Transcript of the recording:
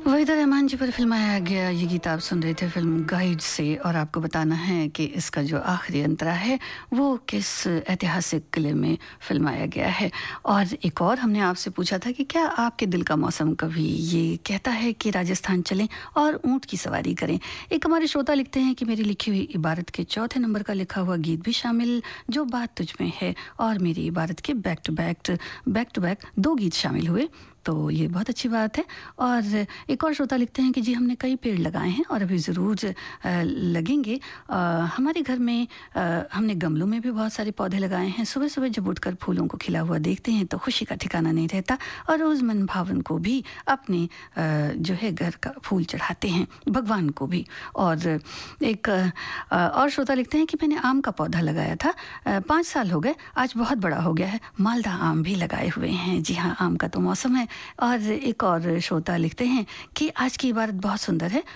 वहीदा रहमान जी पर फिल्माया गया ये गीत आप सुन रहे थे फिल्म गाइड से। और आपको बताना है कि इसका जो आखिरी अंतरा है वो किस ऐतिहासिक किले में फिल्माया गया है। और एक और हमने आपसे पूछा था कि क्या आपके दिल का मौसम कभी ये कहता है कि राजस्थान चलें और ऊंट की सवारी करें। एक हमारे श्रोता लिखते हैं कि मेरी लिखी हुई इबारत के चौथे नंबर का लिखा हुआ गीत भी शामिल, जो बात तुझ में है, और मेरी इबारत के बैक टू बैक दो गीत शामिल हुए, तो ये बहुत अच्छी बात है। और एक और श्रोता लिखते हैं कि जी हमने कई पेड़ लगाए हैं और अभी ज़रूर लगेंगे। हमारे घर में हमने गमलों में भी बहुत सारे पौधे लगाए हैं। सुबह सुबह जब उठकर फूलों को खिला हुआ देखते हैं तो खुशी का ठिकाना नहीं रहता, और रोज़ मन भावन को भी अपने जो है घर का फूल चढ़ाते हैं, भगवान को भी। और एक और श्रोता लिखते हैं कि मैंने आम का पौधा लगाया था, 5 साल हो गए, आज बहुत बड़ा हो गया है, मालदा आम भी लगाए हुए हैं। जी हाँ, आम का तो मौसम है। और एक और श्रोता लिखते हैं कि आज की इबारत बहुत सुंदर है,